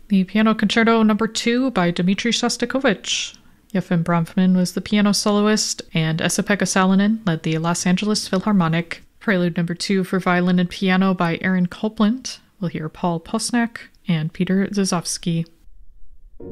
The Piano Concerto No. 2 by Dmitri Shostakovich. Yefim Bronfman was the piano soloist, and Esa-Pekka Salonen led the Los Angeles Philharmonic. Prelude No. 2 for violin and piano by Aaron Copland. We'll hear Paul Posnak and Peter Zazovsky.